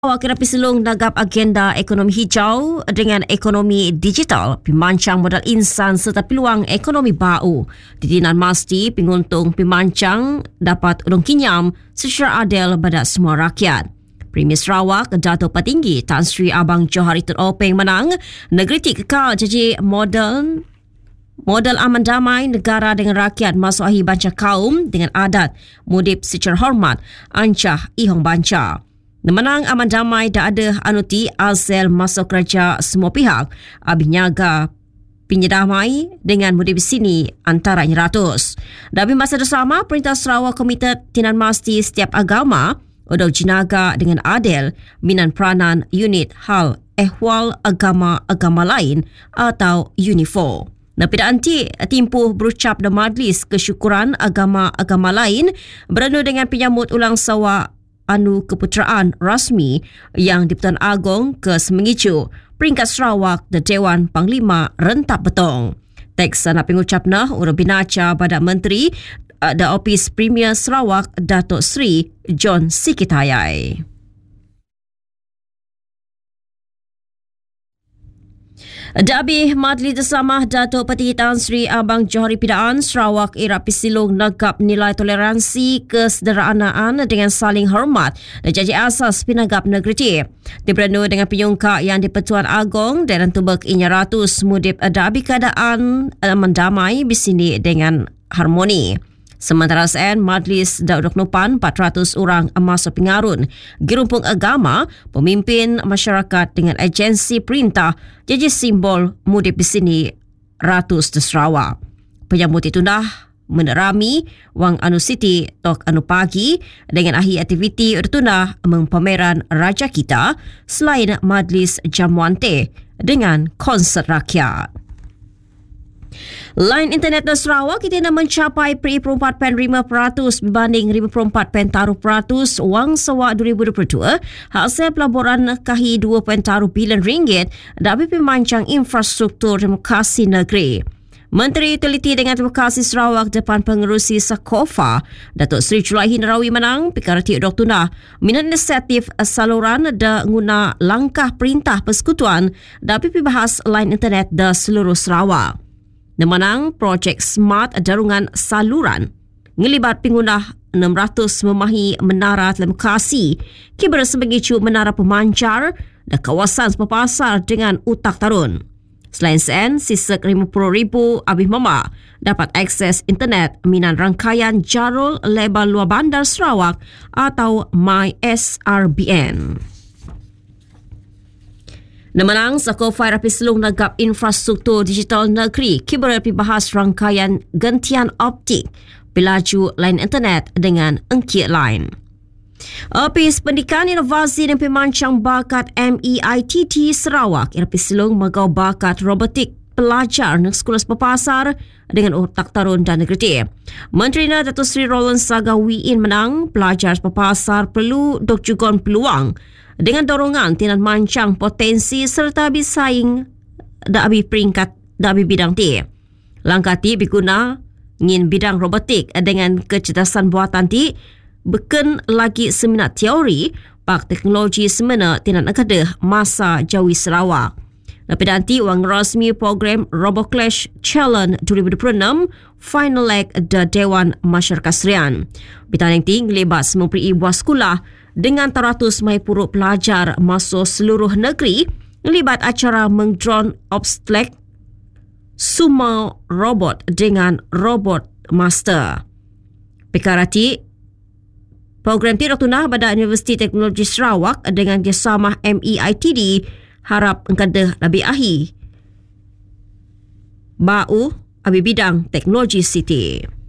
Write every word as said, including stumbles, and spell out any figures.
Wakil Rapi Selong nanggap agenda ekonomi hijau dengan ekonomi digital, pimancang modal insan serta peluang ekonomi baru. Titinan masti penguntung pimancang dapat ulung kinyam secara adil pada semua rakyat. Premier Sarawak, Dato' Petinggi Tan Sri Abang Johari Tun Openg menang, negeri ti kekal jadi model model aman damai negara dengan rakyat masuk akhir banca kaum dengan adat mudip secara hormat ancah ihong banca. Menang aman damai dah ada anuti asal masuk kerja semua pihak abih nyaga penyedamai dengan mudip sini antara ratus. Dalam masa bersama, Perintah Sarawak komited tinan masti setiap agama udau jinaga dengan adil minan peranan unit hal ehwal agama-agama lain atau Unifo. Napi anti timpuh berucap dan majlis kesyukuran agama-agama lain beranu dengan penyambut ulang sawa anu keputeraan rasmi yang di-Pertuan Agong ke Semengicu, peringkat Sarawak dan Dewan Panglima Rentap Betong. Teks nak pengucapna urang binaca pada Menteri da Opis Premier Sarawak Datuk Seri John Sikithayai. Dabih Majlis Bersama Dato' Petinggi Tan Sri Abang Johari Pidaan Sarawak Rapi Selong nanggap nilai toleransi kesederhanaan dengan saling hormat dan janji asas pinanggap negeri ti. Diberanu dengan penyungka yang di-Pertuan Agong dan tubek inya ratus mudip dabi keadaan mendamai bisini dengan harmoni. Sementara sen, Majlis Daud Nupan empat ratus orang masuk pengarun, gerumpung agama, pemimpin masyarakat dengan agensi perintah jadi simbol mudip di sini ratus di Sarawak. Penyambut itu dah menerami wang anu siti tok anu pagi dengan akhir aktiviti bertunah mempameran raja kita selain Majlis Jamuan Teh dengan konsert rakyat. Line internet di Sarawak kita nak mencapai per empat perpuluhan lima peratus berbanding lima puluh empat perpuluhan tiga peratus wang sewa dua ribu dua puluh dua, hasil pelaburan kahi dua perpuluhan tiga bilion ringgit dari pemancang infrastruktur demokrasi negeri. Menteri Teliti dengan Demokrasi Sarawak depan pengerusi Sakofa, Datuk Seri Julaihi Narawi menang, pikarati Doktor Nah, minat inisiatif saluran da guna langkah perintah persekutuan dari pibahas line internet da seluruh Sarawak. Menang projek smart darungan saluran ngelibat pengguna enam ratus memahi menara telekomunikasi kibra sebagai menara pemancar dan kawasan sepapasar dengan utak tarun. Selain sen, sisa lima puluh ribu abih mama dapat akses internet minan rangkaian Jarul Lebar Luar Bandar Sarawak atau My S R B N. Nemenang Sakofa Rapi Selong nanggap infrastruktur digital negeri kibra bahas rangkaian gentian optik pelaju line internet dengan engkit line. Opis Pendidikan Inovasi dan Pemancang Bakat M E I T T Sarawak Rapi Selong megau bakat robotik pelajar di sekolah sepapasar dengan otak tarun dan negeri. Menteri Datuk Seri Roland Sagawiin menang pelajar sepapasar perlu dok jugon peluang dengan dorongan tinan mancang potensi serta bersaing dari peringkat dari bidang ti. Langkah ti berguna ngin bidang robotik dengan kecerdasan buatan ti beken lagi seminat teori pak teknologi semena tinan akadah masa Jawi Sarawak. Lepas nanti wang rasmi program RoboClash Challenge dua ribu dua puluh enam final leg da Dewan Masyarakat Serian. Bitaneng ti ngelibat sememperi buah sekolah dengan teratus mai puruk pelajar masuk seluruh negeri ngelibat acara mengdrone obstacle sumo robot dengan robot master. Pekarati program ti tunah pada Universiti Teknologi Sarawak dengan kerjasama M E I T D harap engkau lebih ahi bau abi bidang teknologi siti.